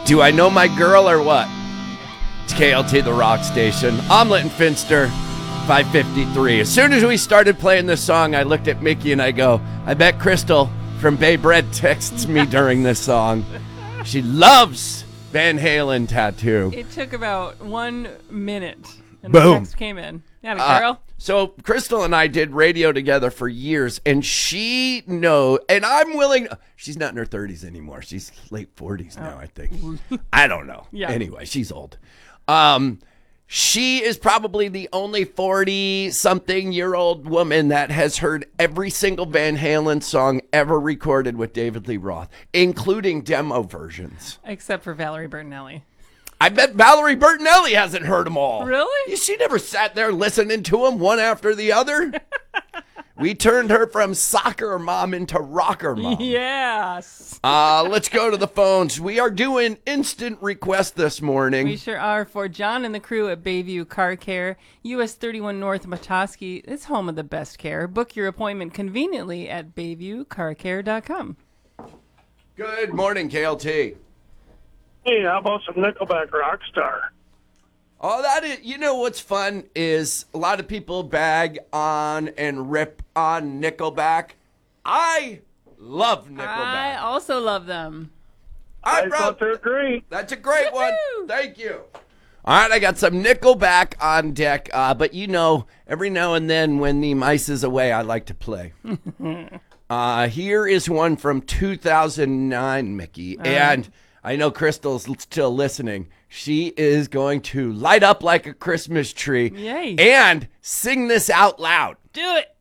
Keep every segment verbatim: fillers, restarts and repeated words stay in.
Do I know my girl or what? It's K L T, the rock station. Omelet and Finster, five fifty-three. As soon as we started playing this song, I looked at Mickey and I go, I bet Crystal from Bay Bread texts me during this song. She loves Van Halen tattoo. It took about one minute. And Boom. the text came in. Yeah, Uh, girl. so Crystal and I did radio together for years, and she know, and I'm willing. She's not in her thirties anymore. She's late forties now, I think. I don't know. Yeah. Anyway, she's old. Um, she is probably the only forty-something-year-old woman that has heard every single Van Halen song ever recorded with David Lee Roth, including demo versions. Except for Valerie Bertinelli. I bet Valerie Bertinelli hasn't heard them all. Really? She never sat there listening to them one after the other. We turned her from soccer mom into rocker mom. Yes. Uh, let's go to the phones. We are doing instant request this morning. We sure are. For John and the crew at Bayview Car Care, U S thirty-one North Matoski. It's home of the best care. Book your appointment conveniently at bayview car care dot com. Good morning, K L T. Hey, how about some Nickelback Rockstar? Oh, that is, you know what's fun is a lot of people bag on and rip on Nickelback. I love Nickelback. I also love them. I I thought they're great. That's a great one. Woo-hoo! Thank you. All right, I got some Nickelback on deck, uh, but you know, every now and then when the mice is away, I like to play. uh, here is one from two thousand nine, Mickey, All and right. I know Crystal's still listening. She is going to light up like a Christmas tree Yay. and sing this out loud. Do it.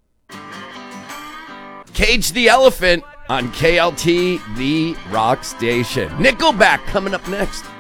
Cage the Elephant on K L T, the rock station. Nickelback coming up next.